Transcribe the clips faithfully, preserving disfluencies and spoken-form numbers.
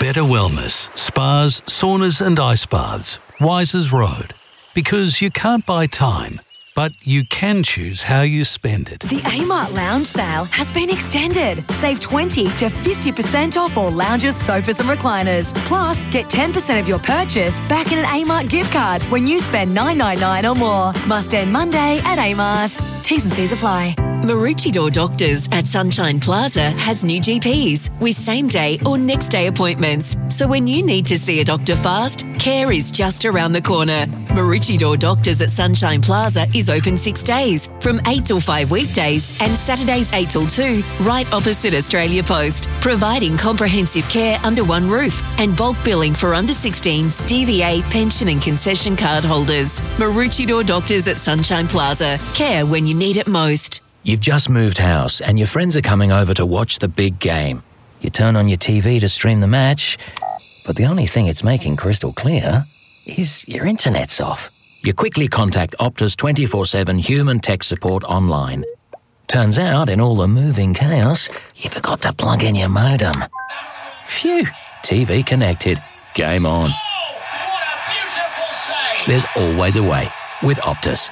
Better Wellness, spas, saunas and ice baths, Wisers Road. Because you can't buy time, but you can choose how you spend it. The Amart Lounge sale has been extended. Save twenty to fifty percent off all lounges, sofas and recliners. Plus, get ten percent of your purchase back in an Amart gift card when you spend nine ninety-nine or more. Must end Monday at Amart. T's and C's apply. Maroochydore Doctors at Sunshine Plaza has new G Ps with same-day or next-day appointments. So when you need to see a doctor fast, care is just around the corner. Maroochydore Doctors at Sunshine Plaza is open six days, from eight till five weekdays and Saturdays eight till two, right opposite Australia Post, providing comprehensive care under one roof and bulk billing for under sixteens, D V A, pension and concession card holders. Maroochydore Doctors at Sunshine Plaza. Care when you need it most. You've just moved house and your friends are coming over to watch the big game. You turn on your T V to stream the match, but the only thing it's making crystal clear is your internet's off. You quickly contact Optus twenty-four seven human tech support online. Turns out, in all the moving chaos, you forgot to plug in your modem. Phew, T V connected. Game on. Oh, what a beautiful save! There's always a way with Optus.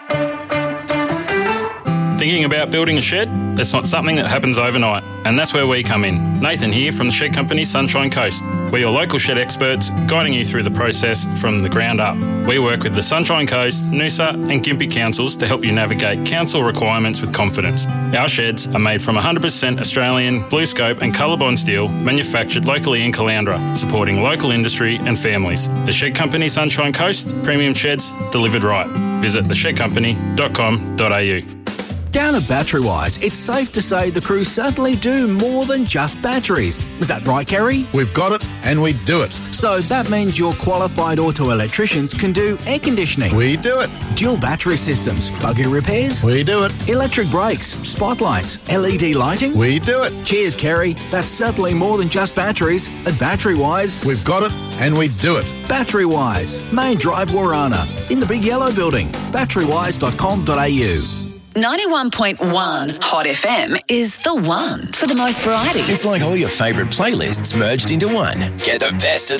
Thinking about building a shed? That's not something that happens overnight, and that's where we come in. Nathan here from the shed company Sunshine Coast. We're your local shed experts, guiding you through the process from the ground up. We work with the Sunshine Coast, Noosa and Gympie councils to help you navigate council requirements with confidence. Our sheds are made from one hundred percent Australian BlueScope and Colorbond steel, manufactured locally in Caloundra, supporting local industry and families. The Shed Company Sunshine Coast, premium sheds delivered right. Visit the shed company dot com dot a u. Down at Batterywise, it's safe to say the crew certainly do more than just batteries. Is that right, Kerry? We've got it, and we do it. So that means your qualified auto electricians can do air conditioning. We do it. Dual battery systems, buggy repairs. We do it. Electric brakes, spotlights, L E D lighting. We do it. Cheers, Kerry. That's certainly more than just batteries. At Batterywise, we've got it, and we do it. Batterywise, Main Drive, Warana, in the Big Yellow Building. batterywise dot com dot a u. ninety-one point one Hot F M is the one for the most variety. It's like all your favourite playlists merged into one. Get the best of the